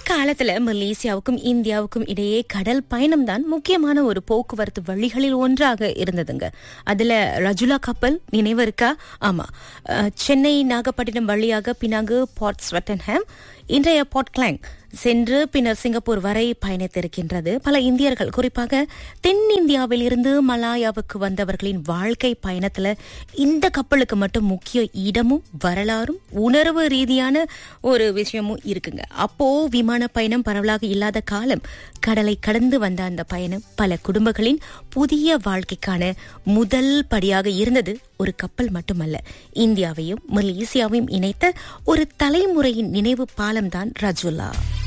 காலத்துல மலேசியாவுக்கும் இந்தியாவுக்கும் இடையே கடல் பயணம் தான் முக்கியமான ஒரு போக்குவரத்து வழிகளில் ஒன்றாக இருந்ததுங்க. அதுல ரஜுலா கப்பல் நினைவு இருக்கா? ஆமா, சென்னை நாகப்பட்டினம் வழியாக பினாங்கு, போர்ட் ஸ்வெட்டன்ஹாம், இன்றைய போர்ட் கிளாங் சென்று பின்னர் சிங்கப்பூர் வரை பயணித்திருக்கின்றது. பல இந்தியர்கள், குறிப்பாக தென்னிந்தியாவில் இருந்து மலாயாவுக்கு வந்தவர்களின் வாழ்க்கை பயணத்துல இந்த கப்பலுக்கு மட்டும் முக்கிய இடமும் வரலாறும் உணர்வு ரீதியான ஒரு விஷயமும் இருக்குங்க. அப்போ விமான பயணம் பரவலாக இல்லாத காலம். கடலை கடந்து வந்த அந்த பயணம் பல குடும்பங்களின் புதிய வாழ்க்கைக்கான முதல் படியாக இருந்தது. ஒரு கப்பல் மட்டுமல்ல, இந்தியாவையும் மலேசியாவையும் இணைத்த ஒரு தலைமுறையின் நினைவு பாலம்தான் ரஜுலா.